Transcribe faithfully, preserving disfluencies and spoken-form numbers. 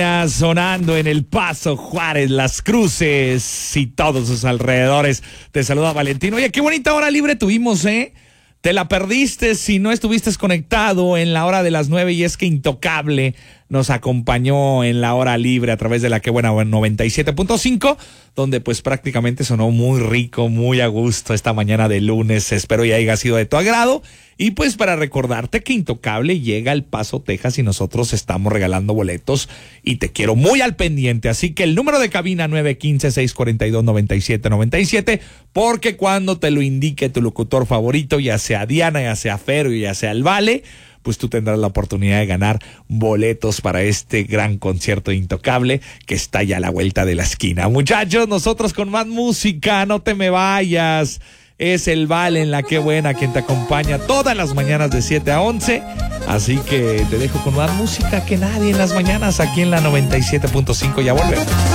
Sonando en El Paso, Juárez, Las Cruces y todos sus alrededores. Te saluda Valentino. Oye, qué bonita hora libre tuvimos, ¿eh? Te la perdiste si no estuviste conectado en la hora de las nueve, y es que Intocable nos acompañó en la hora libre a través de la que buena noventa y siete punto cinco, donde pues prácticamente sonó muy rico, muy a gusto esta mañana de lunes. Espero ya haya sido de tu agrado. Y pues para recordarte que Intocable llega al Paso, Texas, y nosotros estamos regalando boletos y te quiero muy al pendiente. Así que el número de cabina nueve uno cinco, seis cuatro dos, nueve siete nueve siete, porque cuando te lo indique tu locutor favorito, ya sea Diana, ya sea Fer, ya sea el Vale, pues tú tendrás la oportunidad de ganar boletos para este gran concierto de Intocable que está ya a la vuelta de la esquina. Muchachos, nosotros con más música, no te me vayas. Es el Vale en la que buena quien te acompaña todas las mañanas de siete a once. Así que te dejo con más música que nadie en las mañanas aquí en la noventa y siete punto cinco. Ya volvemos.